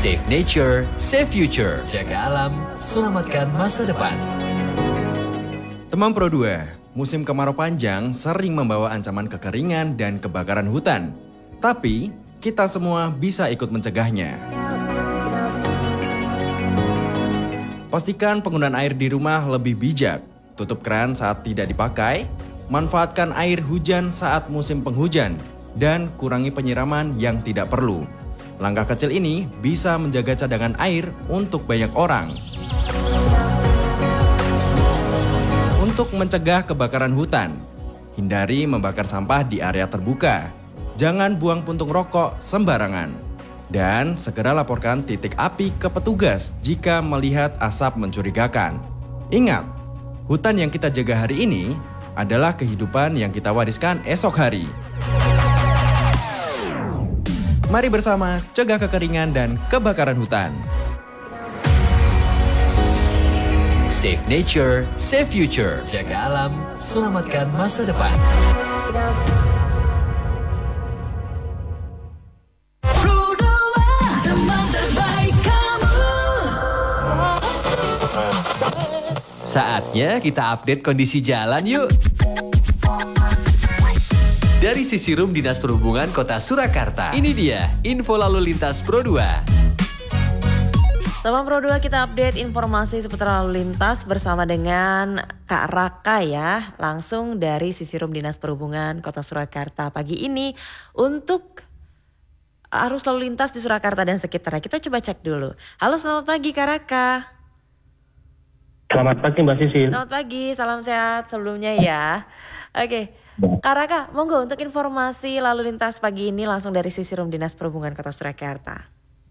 Save nature, save future. Jaga alam, selamatkan masa depan. Teman Pro 2, musim kemarau panjang sering membawa ancaman kekeringan dan kebakaran hutan. Tapi, kita semua bisa ikut mencegahnya. Pastikan penggunaan air di rumah lebih bijak. Tutup keran saat tidak dipakai, manfaatkan air hujan saat musim penghujan, dan kurangi penyiraman yang tidak perlu. Langkah kecil ini bisa menjaga cadangan air untuk banyak orang. Untuk mencegah kebakaran hutan, hindari membakar sampah di area terbuka. Jangan buang puntung rokok sembarangan. Dan segera laporkan titik api ke petugas jika melihat asap mencurigakan. Ingat, hutan yang kita jaga hari ini adalah kehidupan yang kita wariskan esok hari. Mari bersama cegah kekeringan dan kebakaran hutan. Save nature, save future. Jaga alam, selamatkan masa depan. Saatnya kita update kondisi jalan yuk. Dari Sisirum Dinas Perhubungan Kota Surakarta, ini dia info lalu lintas Pro 2. Teman Pro 2, kita update informasi seputar lalu lintas bersama dengan Kak Raka ya, langsung dari Sisirum Dinas Perhubungan Kota Surakarta pagi ini untuk arus lalu lintas di Surakarta dan sekitarnya. Kita coba cek dulu. Halo, selamat pagi Kak Raka. Selamat pagi Mbak Sisil. Selamat pagi, salam sehat sebelumnya ya. Oke, Kak Raka, monggo untuk informasi lalu lintas pagi ini langsung dari Sisirum Dinas Perhubungan Kota Surakarta.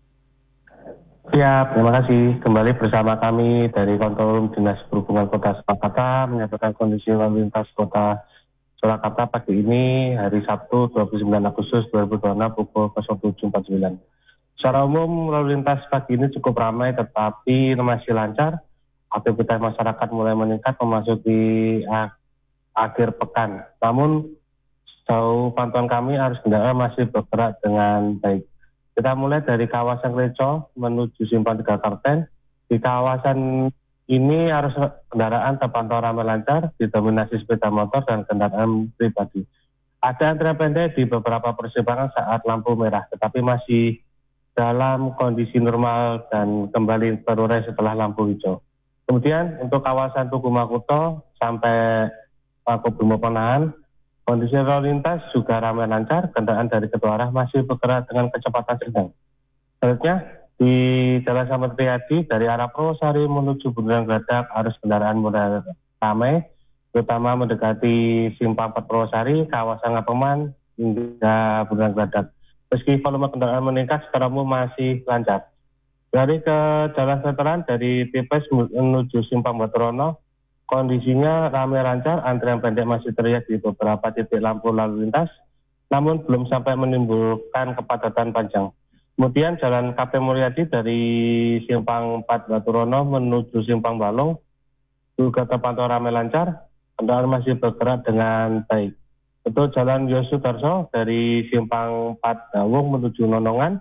Ya, terima kasih. Kembali bersama kami dari Kontrol Dinas Perhubungan Kota Surakarta menyampaikan kondisi lalu lintas Kota Surakarta pagi ini hari Sabtu 29 Agustus 2026 pukul 07.49. Secara umum lalu lintas pagi ini cukup ramai tetapi masih lancar. Aktivitas masyarakat mulai meningkat memasuki akhir pekan. Namun sejauh pantauan kami arus kendaraan masih bergerak dengan baik. Kita mulai dari kawasan Reco menuju Simpang 3 Karten. Di kawasan ini arus kendaraan terpantau ramai lancar, didominasi sepeda motor dan kendaraan pribadi. Ada antrian pendek di beberapa persimpangan saat lampu merah, tetapi masih dalam kondisi normal dan kembali terurai setelah lampu hijau. Kemudian untuk kawasan Tugu Makuto sampai Makobrimob Penahan, kondisi lalu lintas juga ramai lancar, kendaraan dari kedua arah masih bergerak dengan kecepatan sedang. Selanjutnya di Jalan Slamet Riyadi dari arah Purwosari menuju Bundaran Gladak, arus kendaraan mulai ramai, terutama mendekati Simpang 4 Purwosari, kawasan Ngapeman hingga Bundaran Gladak. Meski volume kendaraan meningkat, secara umum masih lancar. Dari ke Jalan Veteran dari Tipes menuju Simpang Baturono, kondisinya ramai lancar, antrian pendek masih terlihat di beberapa titik lampu lalu lintas, namun belum sampai menimbulkan kepadatan panjang. Kemudian Jalan KP Mulyadi dari Simpang 4 Baturono menuju Simpang Balong juga terpantau ramai lancar, kendaraan masih bergerak dengan baik. Untuk Jalan Yosudarso dari Simpang 4 Dawung menuju Nonongan,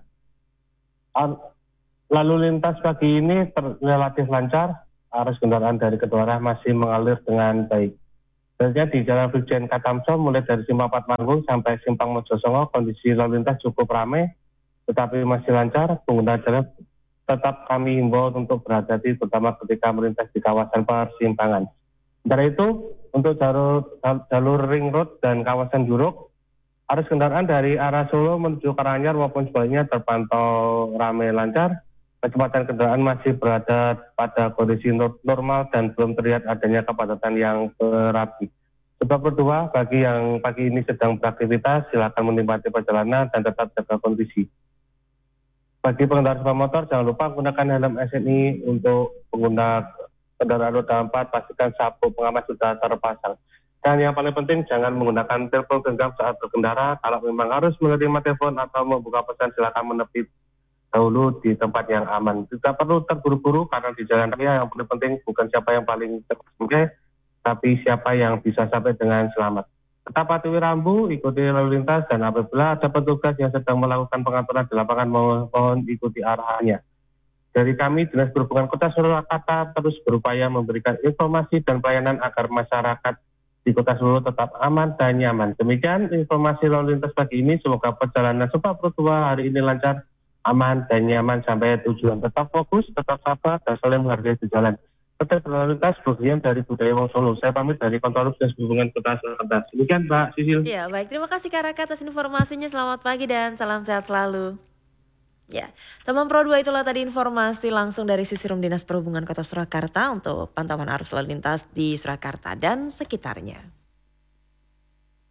lalu lintas pagi ini relatif lancar, arus kendaraan dari kedua arah masih mengalir dengan baik. Selanjutnya di Jalan Brigjen Katamso mulai dari Simpang 4 Manggung sampai Simpang Mojosongo, kondisi lalu lintas cukup ramai, tetapi masih lancar. Pengguna jalan tetap kami himbau untuk berhati-hati, terutama ketika melintas di kawasan persimpangan. Sementara itu, untuk jalur Ring Road dan kawasan Juruk, arus kendaraan dari arah Solo menuju Karanganyar maupun sebaliknya terpantau ramai lancar. Kecepatan kendaraan masih berada pada kondisi normal dan belum terlihat adanya kepadatan yang berapi. Sebab kedua, bagi yang pagi ini sedang beraktivitas, silakan menikmati perjalanan dan tetap jaga kondisi. Bagi pengendara sepeda motor, jangan lupa gunakan helm SNI. Untuk pengguna kendaraan roda 4, pastikan sabuk pengaman sudah terpasang. Dan yang paling penting, jangan menggunakan telepon genggam saat berkendara. Kalau memang harus menerima telepon atau membuka pesan, silakan menepi dahulu di tempat yang aman. Tidak perlu terburu-buru karena di jalan raya yang paling penting bukan siapa yang paling cepat, tapi siapa yang bisa sampai dengan selamat. Tetap patuhi rambu, ikuti lalu lintas, dan apabila ada petugas yang sedang melakukan pengaturan di lapangan, mohon ikuti arahannya. Dari kami, Dinas Perhubungan Kota Surakarta terus berupaya memberikan informasi dan pelayanan agar masyarakat di Kota Solo tetap aman dan nyaman. Demikian informasi lalu lintas pagi ini. Semoga perjalanan Supa Pro 2 hari ini lancar, aman dan nyaman sampai tujuan. Tetap fokus, tetap sabar, dan saling menghargai di jalan. Tetap berlalu lintas bagian dari budaya Wong Solo. Saya pamit dari Kontrol Dinas Perhubungan Kota Surakarta. Demikian Mbak Sisil. Ya, baik. Terima kasih Kak Raka atas informasinya. Selamat pagi dan salam sehat selalu. Ya, teman Pro 2 itulah tadi informasi langsung dari Sisirum Dinas Perhubungan Kota Surakarta untuk pantauan arus lalu lintas di Surakarta dan sekitarnya.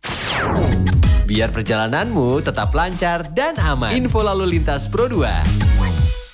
Biar perjalananmu tetap lancar dan aman. Info lalu lintas Pro 2.